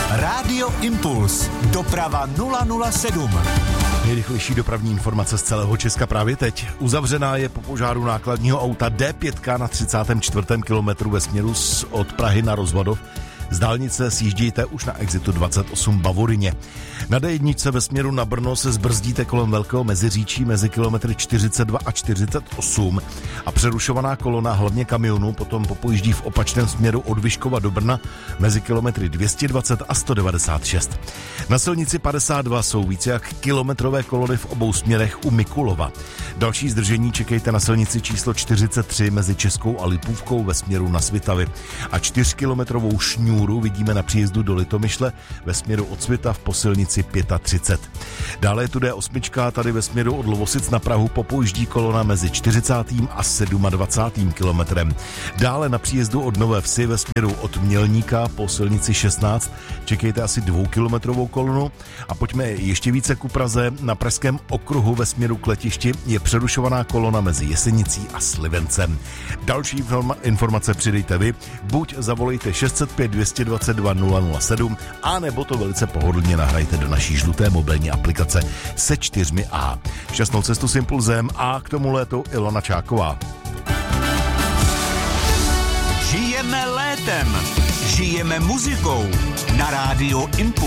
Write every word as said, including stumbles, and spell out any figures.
Rádio Impuls. Doprava nula nula sedm. Nejrychlejší dopravní informace z celého Česka právě teď. Uzavřená je po požáru nákladního auta D pět na třicátém čtvrtém kilometru ve směru od Prahy na Rozvadov. Z dálnice sjíždějte už na exitu dvacet osm Bavorině. Na D jedna ve směru na Brno se zbrzdíte kolem Velkého Meziříčí mezi kilometry čtyřicet dva a čtyřicet osm a přerušovaná kolona hlavně kamionů potom popojíždí v opačném směru od Vyškova do Brna mezi kilometry dvě stě dvacet a sto devadesát šest. Na silnici padesát dva jsou více jak kilometrové kolony v obou směrech u Mikulova. Další zdržení čekejte na silnici číslo čtyřicet tři mezi Českou a Lipůvkou ve směru na Svitavy. A čtyřkilometrovou šňůru vidíme na příjezdu do Litomyšle ve směru od Svitav po silnici třicet pět. Dále je tu D osm, tady ve směru od Lovosic na Prahu popojíždí kolona mezi čtyřicátým a dvacátým sedmým kilometrem. Dále na příjezdu od Nové Vsi ve směru od Mělníka po silnici šestnáct čekejte asi dvoukilometrovou kolonu a pojďme ještě více ku Praze. Na Pražském okruhu ve směru k letišti je přerušovaná kolona mezi Jesenicí a Slivencem. Další informace přidejte vy, buď zavolejte šest set pět dvě stě dvacet dva nula nula sedm a nebo to velice pohodlně nahrajte do naší žluté mobilní aplikace se čtyřmi A. Šťastnou cestu s Impulzem a k tomu létu Ilona Čáková. Žijeme létem, žijeme muzikou na Rádiu Impuls.